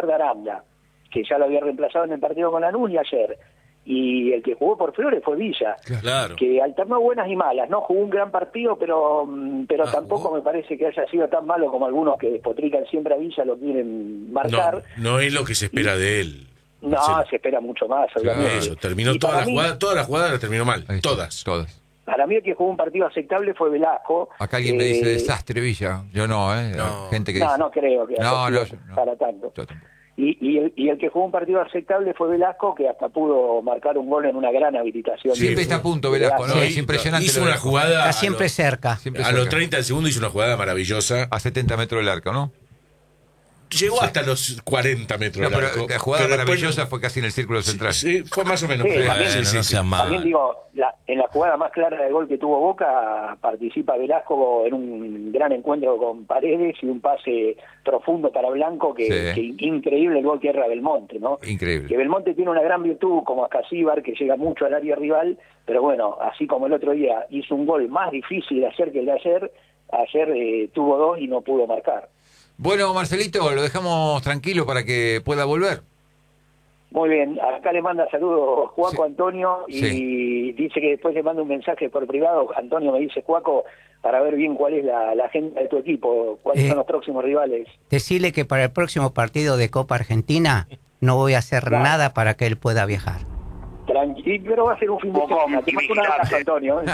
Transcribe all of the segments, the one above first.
lugar de Aranda, que ya lo había reemplazado en el partido con Lanús y ayer. Y el que jugó por Flores fue Villa, Claro. que alternó buenas y malas, no jugó un gran partido, pero tampoco jugó. me parece que haya sido tan malo como algunos que despotrican siempre a Villa lo quieren marcar. No es lo que se espera de él. No, Marcelo. se espera mucho más, obviamente. Eso, terminó Y todas para las mí, jugadas, todas las jugadas las terminó mal, Ahí está, todas. Para mí el que jugó un partido aceptable fue Velasco. Acá alguien me dice desastre Villa. Yo no, No. Gente que No, dice. no creo que No, haya sido no. para tanto. Yo tampoco. Y el que jugó un partido aceptable fue Velasco, que hasta pudo marcar un gol en una gran habilitación. Siempre está a punto Velasco, ¿no? Sí, Es impresionante. Hizo lo de- una jugada. Está siempre cerca. Siempre A los cerca. 30 segundos hizo una jugada maravillosa. A 70 metros del arco, ¿no? Llegó hasta los 40 metros No, del pero arco. la jugada Pero después- maravillosa fue casi en el círculo central. Sí, fue más o menos. Sí, por ahí. también- No seas mal. También digo, en la jugada más clara de gol que tuvo Boca, participa Velasco en un gran encuentro con Paredes y un pase profundo para Blanco, que increíble el gol que erra Belmonte, ¿no? Increíble. Que Belmonte tiene una gran virtud como Ascasíbar, que llega mucho al área rival, pero bueno, así como el otro día hizo un gol más difícil de hacer que el de ayer tuvo dos y no pudo marcar. Bueno, Marcelito, lo dejamos tranquilo para que pueda volver. Muy bien, acá le manda saludos Juaco Sí. Antonio y Sí. dice que después le manda un mensaje por privado. Antonio me dice, Juaco, para ver bien cuál es la agenda de tu equipo, cuáles son los próximos rivales. Decirle que para el próximo partido de Copa Argentina no voy a hacer Claro. nada para que él pueda viajar. Tranquilo, pero va a ser un fin de semana. Te mando un abrazo, Antonio.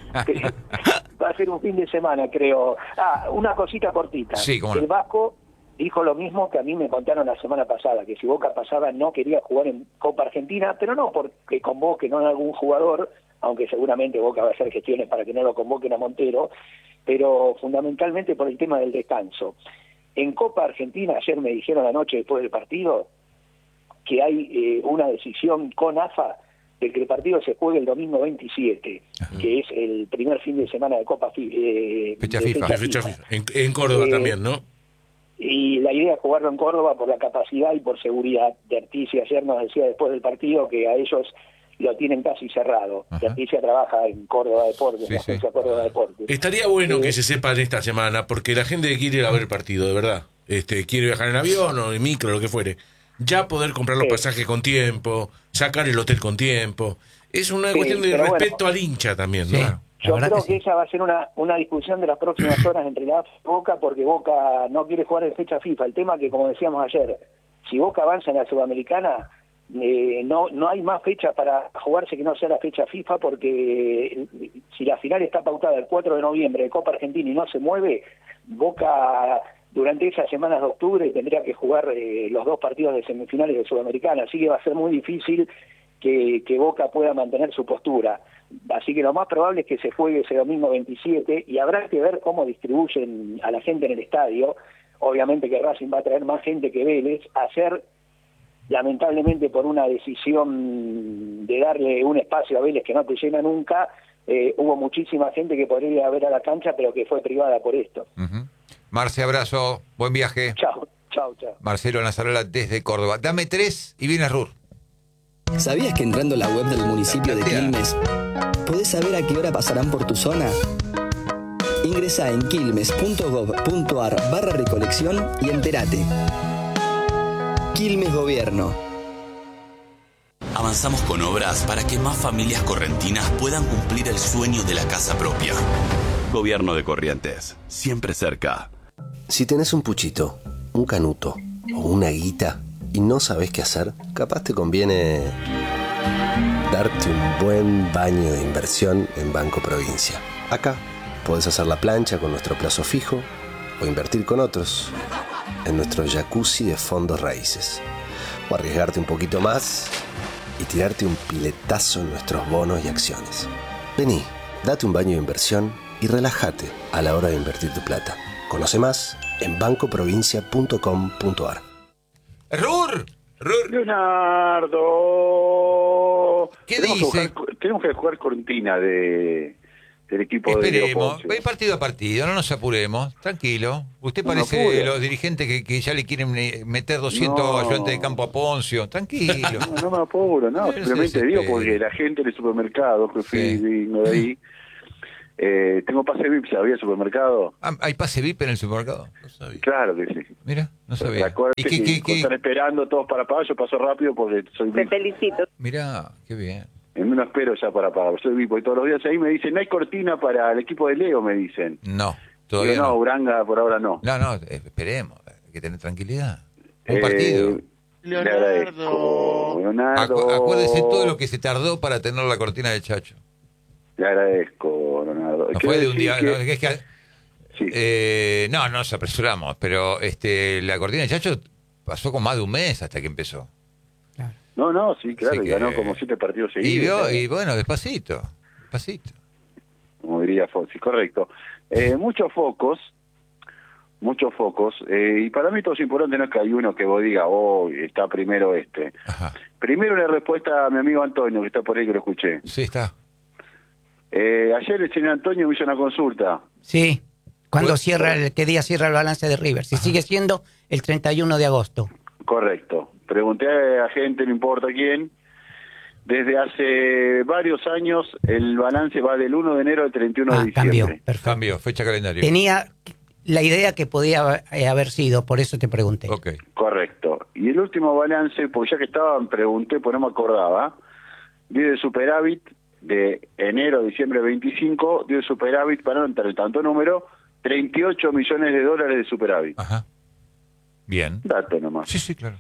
Va a ser un fin de semana, creo. Una cosita cortita. Sí, cómo no. El Vasco dijo lo mismo que a mí me contaron la semana pasada, que si Boca pasaba no quería jugar en Copa Argentina, pero no porque convoque no a algún jugador, aunque seguramente Boca va a hacer gestiones para que no lo convoquen a Montero, pero fundamentalmente por el tema del descanso. En Copa Argentina, ayer me dijeron anoche después del partido, que hay una decisión con AFA de que el partido se juegue el domingo 27, que es el primer fin de semana de Copa Fecha de FIFA. De fecha FIFA. En Córdoba también, ¿no? Y la idea es jugarlo en Córdoba por la capacidad y por seguridad. De Articia ayer nos decía después del partido que a ellos lo tienen casi cerrado. De Articia trabaja en Córdoba Deportes, Sí, en la sí. agencia Córdoba Deportes. Estaría bueno que se sepan esta semana, porque la gente quiere ir a ver el partido, de verdad. Quiere viajar en avión o en micro, lo que fuere. Ya poder comprar los Sí. pasajes con tiempo, sacar el hotel con tiempo. Es una Sí, cuestión de pero respeto bueno. al hincha también, Sí. ¿no? La Yo verdad creo que que sí. esa va a ser una discusión de las próximas horas entre la AFA y Boca, porque Boca no quiere jugar en fecha FIFA. El tema que, como decíamos ayer, si Boca avanza en la Sudamericana, no hay más fecha para jugarse que no sea la fecha FIFA, porque si la final está pautada el 4 de noviembre de Copa Argentina y no se mueve, Boca durante esas semanas de octubre tendría que jugar los dos partidos de semifinales de Sudamericana, así que va a ser muy difícil que Boca pueda mantener su postura. Así que lo más probable es que se juegue ese domingo 27 y habrá que ver cómo distribuyen a la gente en el estadio. Obviamente que Racing va a traer más gente que Vélez. Ayer, lamentablemente por una decisión de darle un espacio a Vélez que no te llena nunca, hubo muchísima gente que podría ir a ver a la cancha, pero que fue privada por esto. Ujú. Marce, abrazo. Buen viaje. Chao. Marcelo Nazarola desde Córdoba. Dame 3 y viene Rur. ¿Sabías que entrando a la web del municipio de Quilmes podés saber a qué hora pasarán por tu zona? Ingresa en quilmes.gov.ar/recolección y entérate. Quilmes Gobierno. Avanzamos con obras para que más familias correntinas puedan cumplir el sueño de la casa propia. Gobierno de Corrientes, siempre cerca. Si tenés un puchito, un canuto o una guita y no sabés qué hacer, capaz te conviene darte un buen baño de inversión en Banco Provincia. Acá podés hacer la plancha con nuestro plazo fijo o invertir con otros en nuestro jacuzzi de fondos raíces. O arriesgarte un poquito más y tirarte un piletazo en nuestros bonos y acciones. Vení, date un baño de inversión y relájate a la hora de invertir tu plata. Conoce más en bancoprovincia.com.ar. Rur. Leonardo. ¿Qué Tenemos dice? Tenemos que jugar cortina del equipo de Diego Esperemos, Ponce. ve partido a partido, no nos apuremos, tranquilo. Usted No me parece apure. los dirigentes que ya le quieren meter 200 No. ayudantes de campo a Poncio, tranquilo. No me apuro, no, No se simplemente desespere. digo porque la gente del supermercado que fui Sí. vino de ahí Tengo pase VIP, ¿sabía? Supermercado. Ah, ¿hay pase VIP en el supermercado? No sabía. Claro que sí. Mira, no sabía. Acuérdate ¿Y que están esperando todos para pagar. Yo paso rápido porque soy Te VIP. felicito. Mirá, qué bien. No espero ya para pagar. Soy VIP y todos los días ahí me dicen, no hay cortina para el equipo de Leo, me dicen. No, todavía Digo, no, no. Uranga por ahora no. No, esperemos. Hay que tener tranquilidad. Un partido. Le agradezco, Leonardo. Acuérdese todo lo que se tardó para tener la cortina del Chacho. Le agradezco, Leonardo. No Quiero fue de un decir día. que- No, es que, Sí. no nos apresuramos, pero la cortina del Chacho pasó con más de un mes hasta que empezó. No, sí, claro, Así y que- ganó como 7 partidos Y, seguidos. y bueno, despacito. Como diría Fossi, correcto. Muchos focos, y para mí todo es importante, no es que hay uno que vos digas, está primero este. Ajá. Primero una respuesta a mi amigo Antonio, que está por ahí, que lo escuché. Sí, está. Ayer el señor Antonio me hizo una consulta. Sí. Pues- ¿Qué día cierra el balance de River? Si sigue siendo el 31 de agosto. Correcto. Pregunté a gente, no importa quién. Desde hace varios años el balance va del 1 de enero al 31 de Cambió. diciembre. Perfecto. Cambio, fecha calendario. Tenía la idea que podía haber sido, por eso te pregunté. Ok. Correcto. Y el último balance, porque ya que estaban, pregunté, pues no me acordaba, dio de superávit de enero a diciembre 25, dio de superávit, para no entrar en tanto número, 38 millones de dólares de superávit. Ajá. Bien. Dato nomás. Sí, claro.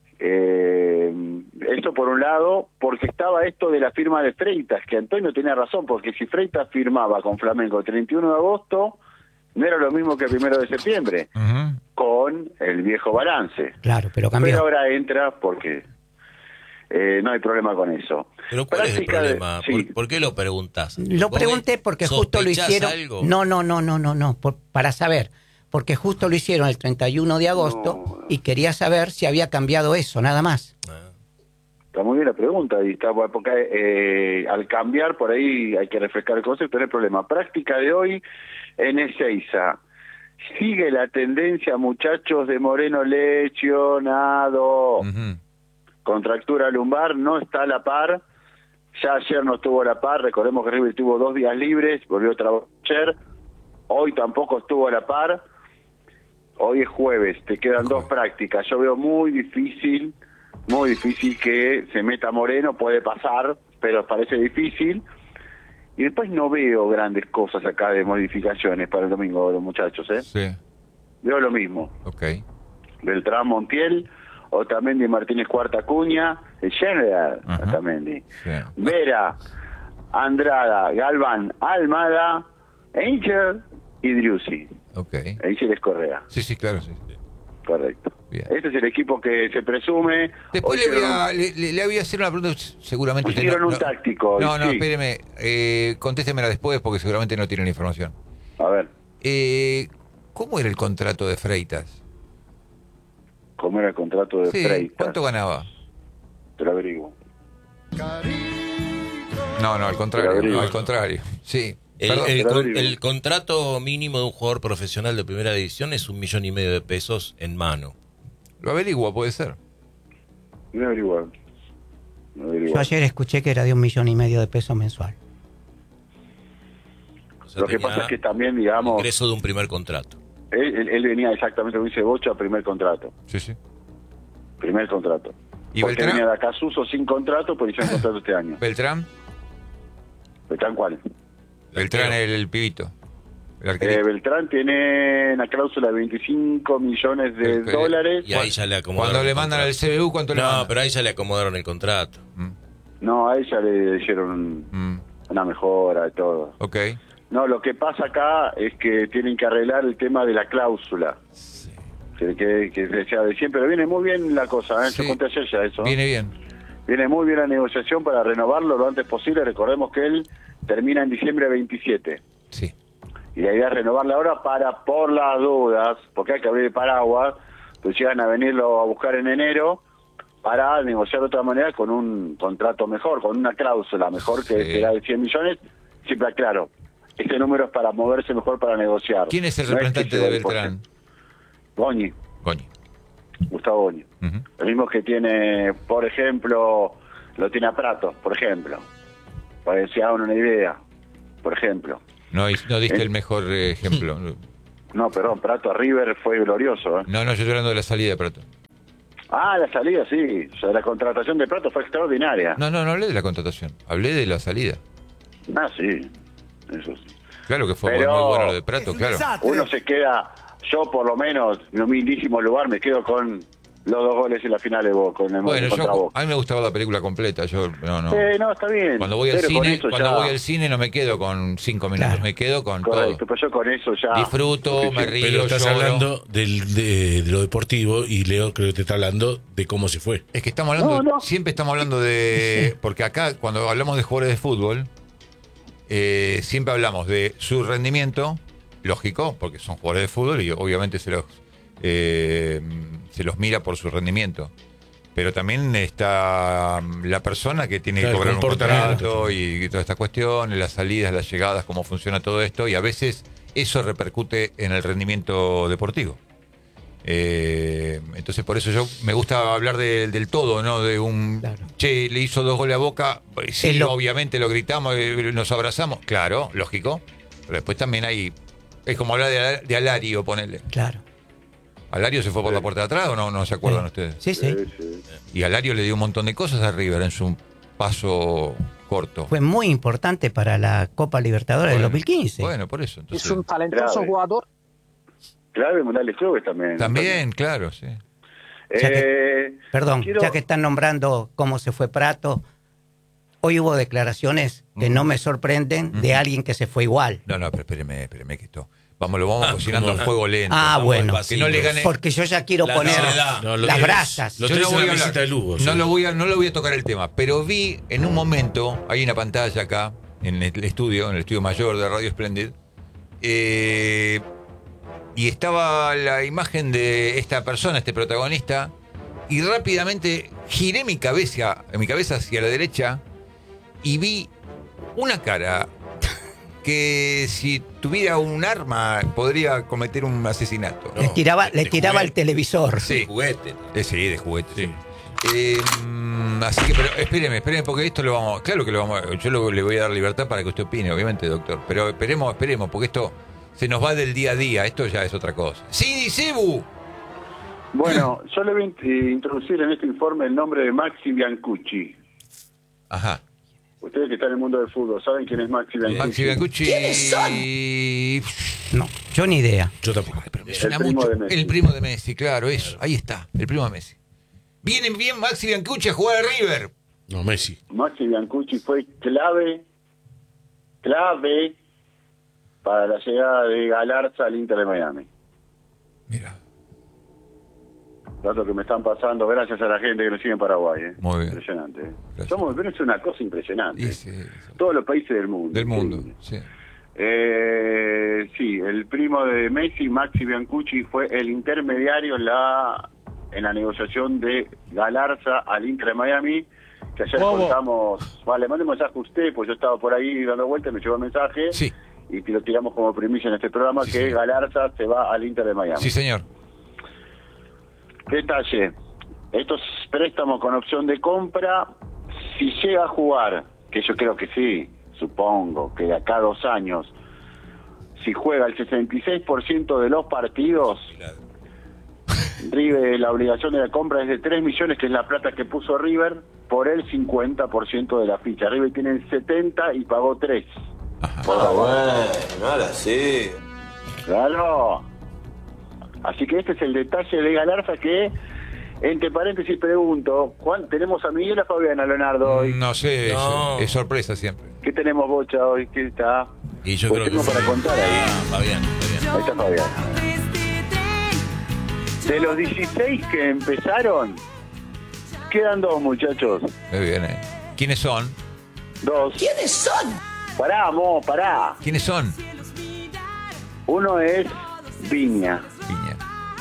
Esto por un lado, porque estaba esto de la firma de Freitas, que Antonio tenía razón, porque si Freitas firmaba con Flamengo el 31 de agosto, no era lo mismo que el 1 de septiembre, Ujú. con el viejo balance. Claro, pero cambió. Pero ahora entra porque no hay problema con eso. Pero ¿cuál es el Práctica de- problema? sí. ¿Por qué lo preguntas? Lo ¿Vos pregunté porque justo lo sospechás hicieron. algo? No, para saber. Porque justo lo hicieron el 31 de agosto y quería saber si había cambiado eso, nada más. Ah. Está muy bien la pregunta, y está porque al cambiar por ahí hay que refrescar el concepto, no hay problema. Práctica de hoy en Ezeiza. Sigue la tendencia, muchachos, de Moreno lesionado. Ujú. Contractura lumbar, no está a la par. Ya ayer no estuvo a la par, recordemos que River tuvo 2 días libres, volvió a trabajar ayer. Hoy tampoco estuvo a la par. Hoy es jueves, te quedan 2 prácticas. Yo veo muy difícil que se meta Moreno, puede pasar, pero parece difícil. Y después no veo grandes cosas acá de modificaciones para el domingo, los muchachos, ¿eh? Sí, Veo lo mismo. ok. Beltrán Montiel, Otamendi Martínez Cuarta Acuña, el General Ajá. Otamendi, Sí. Vera, Andrada, Galván, Almada, Angel y Driussi. Ok. Angel es Correa, Sí, claro, sí. correcto. Bien. Este es el equipo que se presume. Después Hoy le voy a hacer una pregunta, seguramente usted pusieron un táctico. No, sí. espéreme, contéstemela después porque seguramente no tiene la información. A ver, ¿Cómo era el contrato de Freitas? ¿cómo era el contrato de Sí, Freitas? ¿cuánto ganaba? Te lo averiguo. No, al contrario, Pero no, al contrario. Sí. El, Perdón. el pero con- digo. el contrato mínimo de un jugador profesional de primera división es 1,5 millones de pesos en mano. Lo averiguo, puede ser. Me averiguo. Yo ayer escuché que era de 1,5 millones de pesos mensual. O sea, Lo que tenía pasa es que también, digamos, ingreso de un primer contrato. él venía exactamente, como dice Bocha, primer contrato. Sí. Primer contrato. ¿Y Porque Beltrán? venía de Acasuso sin contrato, pero hicieron contrato este año. ¿Beltrán? ¿Beltrán cuál? Beltrán, el pibito. El arquerito. Beltrán tiene una cláusula de 25 millones de Pero- dólares. Y ahí ya le acomodaron. Cuando le el mandan al contrato. CBU, ¿cuánto le No, mandan? pero ahí ya le acomodaron el contrato. No, a ella le hicieron una mejora y todo. Ok. No, lo que pasa acá es que tienen que arreglar el tema de la cláusula. Que sea de siempre, pero viene muy bien la cosa, ¿eh? Sí. Yo conté ayer ya eso. Viene bien. Viene muy bien la negociación para renovarlo lo antes posible. Recordemos que él termina en diciembre 27. Sí. Y la idea es renovarla ahora para, por las dudas, porque hay que abrir el paraguas, pues llegan a venirlo a buscar en enero para negociar de otra manera con un contrato mejor, con una cláusula mejor que Sí. será de 100 millones. Siempre aclaro, este número es para moverse mejor para negociar. ¿Quién es el No que representante se de va a imponer. Beltrán? Goñi, Coño. Gustavo Goñi. Ujú. Lo mismo que tiene, por ejemplo, lo tiene a Prato, por ejemplo. Para que se hagan una idea, por ejemplo. No diste el mejor ejemplo. No, perdón, Prato a River fue glorioso. No, yo estoy hablando de la salida de Prato. Ah, la salida, sí. O sea, la contratación de Prato fue extraordinaria. No hablé de la contratación. Hablé de la salida. Ah, sí. Eso sí. Claro que fue Pero muy bueno lo de Prato, claro. Uno se queda, yo por lo menos, en un humildísimo lugar, me quedo con los 2 goles en la final de Boca. Bueno, a mí me gustaba la película completa. Yo no. No, está bien. Cuando voy al cine, no me quedo con 5 minutos, Claro. me quedo con Correcto, todo. pero yo con eso ya... Disfruto, me río, Pero estás lloro. hablando de lo deportivo y Leo creo que te está hablando de cómo se fue. Es que estamos hablando, No. siempre estamos hablando de... Porque acá, cuando hablamos de jugadores de fútbol, siempre hablamos de su rendimiento, lógico, porque son jugadores de fútbol y obviamente se los mira por su rendimiento. Pero también está la persona que tiene que Claro, cobrar un comportamiento. contrato y todas estas cuestiones, las salidas, las llegadas, cómo funciona todo esto, y a veces eso repercute en el rendimiento deportivo. Entonces por eso yo me gusta hablar del todo, ¿no? De un Claro. che, le hizo 2 goles a Boca, sí, Es lo- obviamente lo gritamos, nos abrazamos, claro, lógico, pero después también hay, es como hablar de Alario, ponele. Claro. ¿Alario se fue por la puerta de atrás o no se acuerdan ustedes? Sí. Y Alario le dio un montón de cosas a River en su paso corto. Fue muy importante para la Copa Libertadores del 2015. Bueno, por eso. Entonces, Es un talentoso Grave. jugador. Clave Mundial de Clubes también. también, claro, sí. Perdón, quiero- ya que están nombrando cómo se fue Prato, hoy hubo declaraciones que no me sorprenden de alguien que se fue igual. No, pero espéreme que esto. Lo vamos cocinando ¿cómo? a fuego lento. Ah, bueno. Que no le gane. Porque yo ya quiero La poner novedad. No, lo las tenés- brasas. Lo Yo tenés no en voy la a mesita hablar. de Lugo. No sí. lo voy a tocar el tema, pero vi en un momento, hay una pantalla acá, en el estudio mayor de Radio Splendid, y estaba la imagen de esta persona, este protagonista, y rápidamente giré mi cabeza hacia la derecha y vi una cara que si tuviera un arma podría cometer un asesinato. Le tiraba de el juguete. televisor. Sí. Juguete. Sí, de juguete. Sí. Así que, pero espéreme, porque esto lo vamos, claro que lo vamos, le voy a dar libertad para que usted opine, obviamente, doctor, pero esperemos, porque esto se nos va del día a día, esto ya es otra cosa. Sí, Cebu. Bueno, yo le voy a introducir en este informe el nombre de Maxi Biancucci. Ajá. Ustedes que están en el mundo del fútbol, ¿saben quién es Maxi Biancucci? Maxi Biancucci. No, yo ni idea. Yo tampoco. Me suena El primo mucho. de Messi. El primo de Messi, claro, eso, ahí está, el primo de Messi. Viene bien Maxi Biancucci a jugar a River. No, Messi. Maxi Biancucci fue clave para la llegada de Galarza al Inter de Miami. Mira, Datos que me están pasando gracias a la gente que nos sigue en Paraguay. Muy bien. Impresionante. Gracias. Pero es una cosa impresionante. y sí, Todos los países del mundo. del mundo, Increíble. sí. Sí, el primo de Messi, Maxi Biancucci, fue el intermediario en la negociación de Galarza al Inter de Miami, que ayer contamos, le mandé un mensaje a usted, pues yo estaba por ahí dando vueltas, me llegó el mensaje, Sí. y lo tiramos como primicia en este programa, Sí, que señor. Galarza se va al Inter de Miami. Sí, señor. Detalle, estos préstamos con opción de compra, si llega a jugar, que yo creo que sí, supongo que de acá a 2 años, si juega el 66% de los partidos, River, la obligación de la compra es de 3 millones, que es la plata que puso River, por el 50% de la ficha. River tiene el 70 y pagó 3. Bueno, ahora sí. Claro. Así que este es el detalle de Galarza que, entre paréntesis, pregunto, ¿tenemos a Miguel o a Fabiana, Leonardo, hoy? No sé, No. es sorpresa siempre. ¿Qué tenemos, Bocha, hoy? ¿Qué está? Y yo Pues creo que tengo para contar ahí. Va bien, va bien. Ahí está Fabiana. De los 16 que empezaron, quedan 2, muchachos. Muy bien, ¿eh? ¿Quiénes son? 2. ¿Quiénes son? Pará, pará. ¿Quiénes son? Uno es Viña.